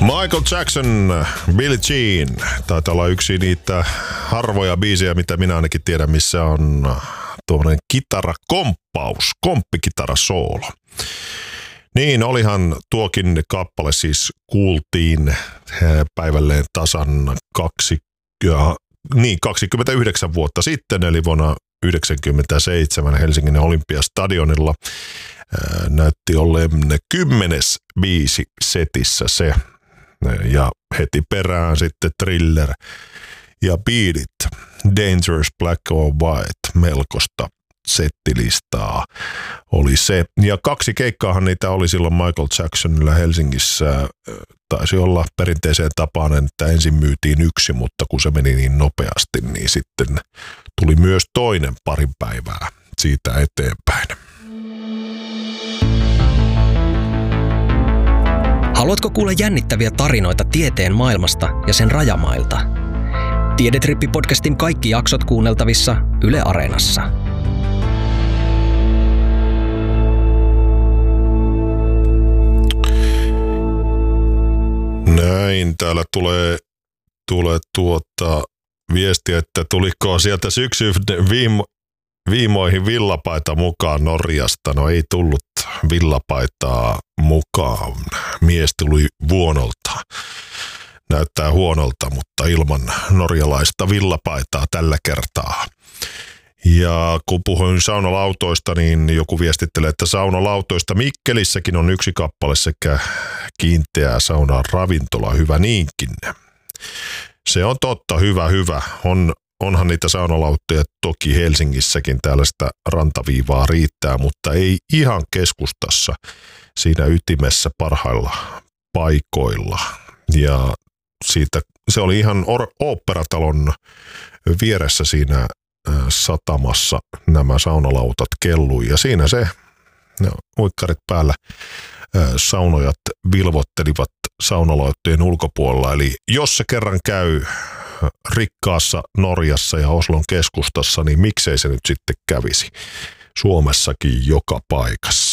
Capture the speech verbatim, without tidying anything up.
Michael Jackson, Billie Jean. Taitaa olla yksi niitä harvoja biisejä, mitä minä ainakin tiedän, missä on tuommoinen kitarakomppaus, komppikitarasoolo. Niin, olihan tuokin kappale siis kuultiin päivälleen tasan kaksi, ja, niin, kaksikymmentäyhdeksän vuotta sitten, eli vuonna yhdeksänkymmentäseitsemän Helsingin Olympiastadionilla. Ää, näytti olleen kymmenes biisi setissä se. Ja heti perään sitten Thriller ja Beat It, Dangerous Black or White, melkoista settilistaa oli se. Ja kaksi keikkaahan niitä oli silloin Michael Jacksonilla Helsingissä. Taisi olla perinteiseen tapaan, että ensin myytiin yksi, mutta kun se meni niin nopeasti, niin sitten tuli myös toinen parin päivää siitä eteenpäin. Haluatko kuulla jännittäviä tarinoita tieteen maailmasta ja sen rajamailta? Tiedetrippi-podcastin kaikki jaksot kuunneltavissa Yle Areenassa. Näin, täällä tulee, tulee tuota viestiä, että tuliko sieltä syksyn viimo, viimoihin villapaita mukaan Norjasta. No ei tullut villapaitaa mukaan. Mies tuli vuonolta. Näyttää huonolta, mutta ilman norjalaista villapaitaa tällä kertaa. Ja kun puhuin saunalautoista, niin joku viestittelee, että saunalautoista Mikkelissäkin on yksi kappale sekä kiinteää saunaa ravintola, hyvä niinkin. Se on totta, hyvä, hyvä. On, onhan niitä saunalauttoja toki Helsingissäkin, täällä sitä rantaviivaa riittää, mutta ei ihan keskustassa siinä ytimessä parhailla paikoilla. Ja siitä, se oli ihan or, oopperatalon vieressä siinä satamassa nämä saunalautat kellui ja siinä se no, uikkarit päällä saunojat vilvottelivat saunalauttojen ulkopuolella. Eli jos se kerran käy rikkaassa Norjassa ja Oslon keskustassa, niin miksei se nyt sitten kävisi Suomessakin joka paikassa.